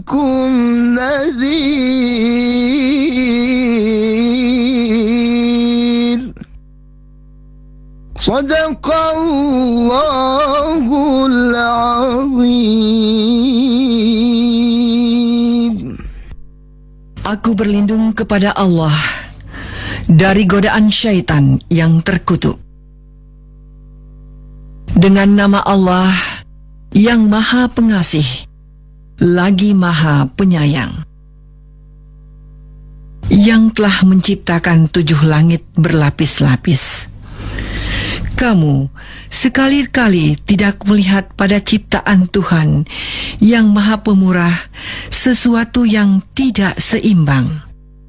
لكم نذير صدق الله العظيم. Aku berlindung kepada Allah dari godaan syaitan yang terkutuk. Dengan nama Allah yang Maha Pengasih, lagi Maha Penyayang, yang telah menciptakan 7 langit berlapis-lapis. Kamu sekali-kali tidak melihat pada ciptaan Tuhan yang Maha Pemurah sesuatu yang tidak seimbang.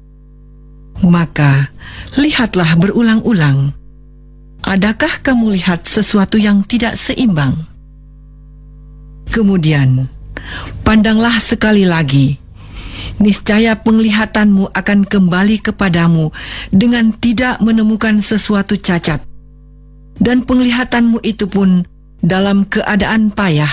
Maka lihatlah berulang-ulang. Adakah kamu lihat sesuatu yang tidak seimbang? Kemudian, pandanglah sekali lagi. Niscaya penglihatanmu akan kembali kepadamu dengan tidak menemukan sesuatu cacat. Dan penglihatanmu itu pun dalam keadaan payah.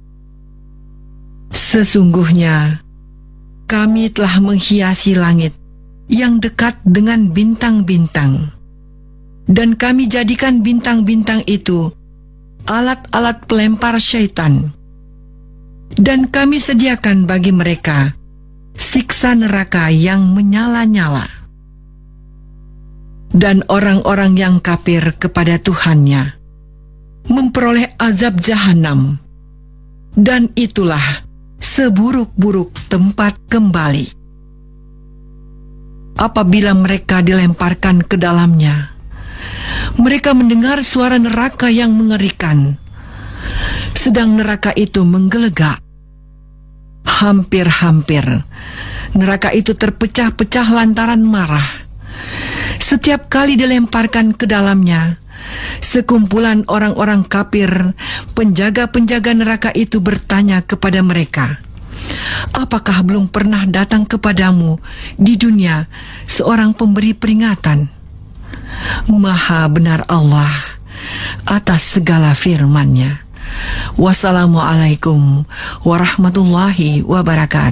Sesungguhnya, kami telah menghiasi langit yang dekat dengan bintang-bintang. Dan kami jadikan bintang-bintang itu alat-alat pelempar syaitan. Dan kami sediakan bagi mereka siksa neraka yang menyala-nyala. Dan orang-orang yang kafir kepada Tuhannya memperoleh azab jahanam. Dan itulah seburuk-buruk tempat kembali. Apabila mereka dilemparkan ke dalamnya, mereka mendengar suara neraka yang mengerikan, sedang neraka itu menggelegak. Hampir-hampir neraka itu terpecah-pecah lantaran marah. Setiap kali dilemparkan ke dalamnya, sekumpulan orang-orang kafir, penjaga-penjaga neraka itu bertanya kepada mereka, "Apakah belum pernah datang kepadamu di dunia seorang pemberi peringatan?" Maha benar Allah atas segala firman-Nya. Wassalamualaikum warahmatullahi wabarakatuh.